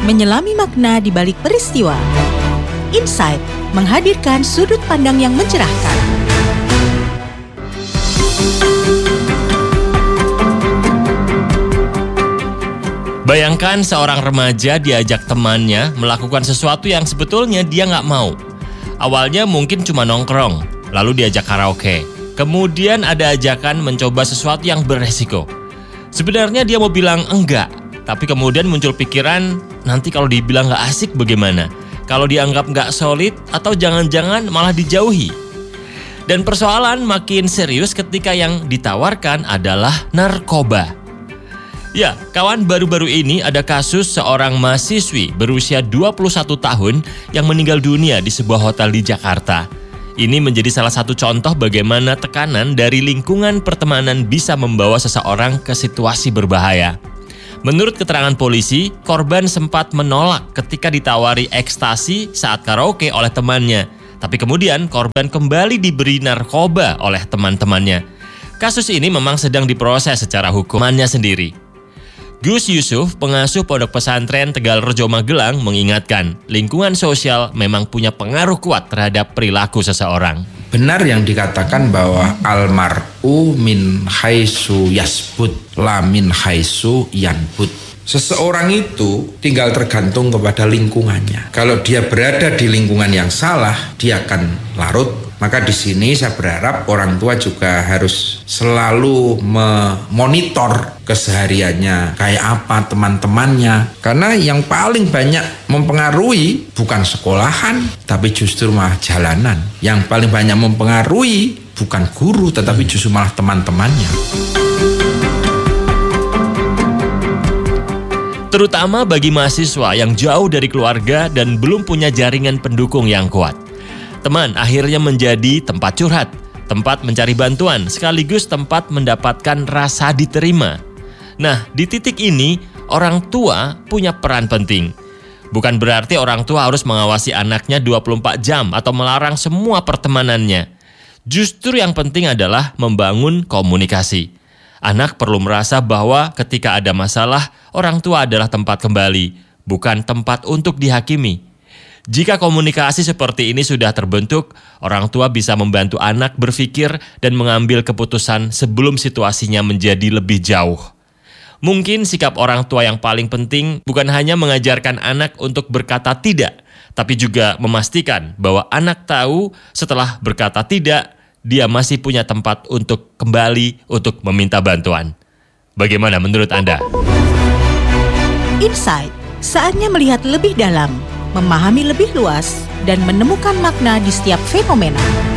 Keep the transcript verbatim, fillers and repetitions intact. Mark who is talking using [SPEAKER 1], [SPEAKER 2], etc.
[SPEAKER 1] menyelami makna di balik peristiwa. Insight menghadirkan sudut pandang yang mencerahkan.
[SPEAKER 2] Bayangkan seorang remaja diajak temannya melakukan sesuatu yang sebetulnya dia nggak mau. Awalnya mungkin cuma nongkrong, lalu diajak karaoke. Kemudian ada ajakan mencoba sesuatu yang beresiko. Sebenarnya dia mau bilang enggak, tapi kemudian muncul pikiran, nanti kalau dibilang nggak asik bagaimana? Kalau dianggap nggak solid atau jangan-jangan malah dijauhi. Dan persoalan makin serius ketika yang ditawarkan adalah narkoba. Ya, kawan, baru-baru ini ada kasus seorang mahasiswi berusia dua puluh satu tahun yang meninggal dunia di sebuah hotel di Jakarta. Ini menjadi salah satu contoh bagaimana tekanan dari lingkungan pertemanan bisa membawa seseorang ke situasi berbahaya. Menurut keterangan polisi, korban sempat menolak ketika ditawari ekstasi saat karaoke oleh temannya. Tapi kemudian korban kembali diberi narkoba oleh teman-temannya. Kasus ini memang sedang diproses secara hukumannya sendiri. Gus Yusuf, pengasuh Pondok Pesantren Tegal Rejo Magelang, mengingatkan lingkungan sosial memang punya pengaruh kuat terhadap perilaku seseorang.
[SPEAKER 3] Benar yang dikatakan bahwa almar'u min haitsu yasbut la min haitsu yanbut. Seseorang itu tinggal tergantung kepada lingkungannya. Kalau dia berada di lingkungan yang salah, dia akan larut. Maka di sini saya berharap orang tua juga harus selalu memonitor kesehariannya, kayak apa teman-temannya. Karena yang paling banyak mempengaruhi bukan sekolahan, tapi justru malah jalanan. Yang paling banyak mempengaruhi bukan guru, tetapi justru malah teman-temannya.
[SPEAKER 2] Terutama bagi mahasiswa yang jauh dari keluarga dan belum punya jaringan pendukung yang kuat. Teman akhirnya menjadi tempat curhat, tempat mencari bantuan, sekaligus tempat mendapatkan rasa diterima. Nah, di titik ini, orang tua punya peran penting. Bukan berarti orang tua harus mengawasi anaknya dua puluh empat jam atau melarang semua pertemanannya. Justru yang penting adalah membangun komunikasi. Anak perlu merasa bahwa ketika ada masalah, orang tua adalah tempat kembali, bukan tempat untuk dihakimi. Jika komunikasi seperti ini sudah terbentuk, orang tua bisa membantu anak berpikir dan mengambil keputusan sebelum situasinya menjadi lebih jauh. Mungkin sikap orang tua yang paling penting bukan hanya mengajarkan anak untuk berkata tidak, tapi juga memastikan bahwa anak tahu setelah berkata tidak, dia masih punya tempat untuk kembali untuk meminta bantuan. Bagaimana menurut Anda?
[SPEAKER 1] Insight, saatnya melihat lebih dalam, memahami lebih luas, dan menemukan makna di setiap fenomena.